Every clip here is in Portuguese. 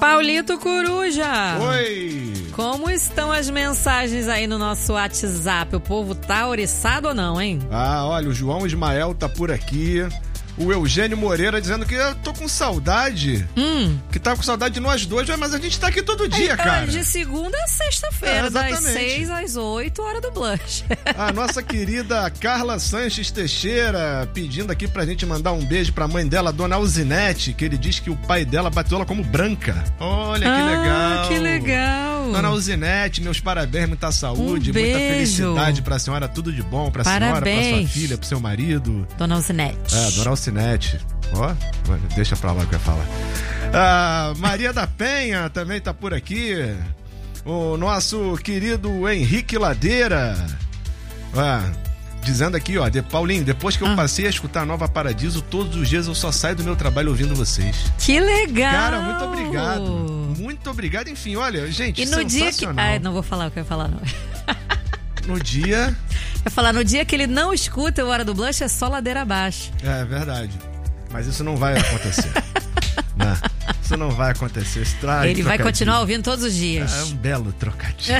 Paulito Coruja. Oi. Como estão as mensagens aí no nosso WhatsApp? O povo tá oriçado ou não, hein? Olha, o João Ismael tá por aqui. O Eugênio Moreira dizendo que eu tô com saudade. Que tá com saudade de nós dois, mas a gente tá aqui todo dia, cara. De segunda a sexta-feira, das 6 às 8, hora do Blush. A nossa querida Carla Sanches Teixeira pedindo aqui pra gente mandar um beijo pra mãe dela, Dona Alzinete, que ele diz que o pai dela bateu ela como branca. Olha que legal. Que legal. Dona Alzinete, meus parabéns, muita saúde, muita felicidade pra senhora, tudo de bom pra senhora, pra sua filha, pro seu marido. Dona Alzinete. Dona Alzinete. Ó, deixa pra lá o que eu ia falar. Maria da Penha também tá por aqui. O nosso querido Henrique Ladeira. Dizendo aqui, ó, Paulinho, depois que eu passei a escutar a Nova Paradiso, todos os dias eu só saio do meu trabalho ouvindo vocês. Que legal! Cara, muito obrigado. Muito obrigado. Enfim, olha, gente, e no dia que... não vou falar o que eu ia falar, não. No dia... Eu ia falar, no dia que ele não escuta o Hora do Blush, é só ladeira abaixo. É verdade. Mas isso não vai acontecer. Não, isso não vai acontecer. Ele vai continuar ouvindo todos os dias. É um belo trocadilho.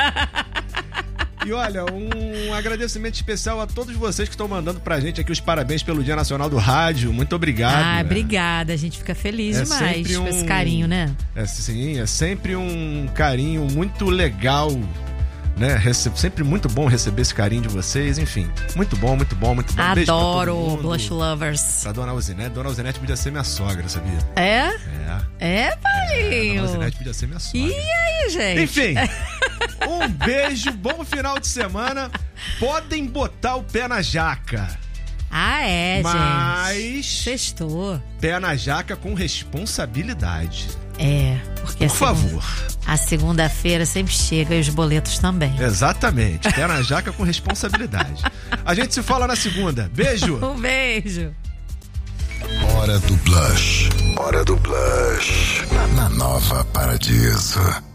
E olha, um agradecimento especial a todos vocês que estão mandando pra gente aqui os parabéns pelo Dia Nacional do Rádio. Muito obrigado. Obrigada. A gente fica feliz demais com esse carinho, né? Sim, é sempre um carinho muito legal, né? Sempre muito bom receber esse carinho de vocês. Enfim, muito bom, muito bom, muito bom. Adoro o Blush Lovers. Pra Dona Alzinete. Dona Alzinete podia ser minha sogra, sabia? É, Paulinho. Dona Alzinete podia ser minha sogra. E aí, gente? Enfim, um beijo, bom final de semana. Podem botar o pé na jaca. Mas gente. Sextou. Pé na jaca com responsabilidade. Porque por favor. A segunda-feira sempre chega e os boletos também. Exatamente. Pé na jaca com responsabilidade. A gente se fala na segunda. Beijo. Um beijo. Hora do Blush. Hora do Blush. Na Nova Paradiso.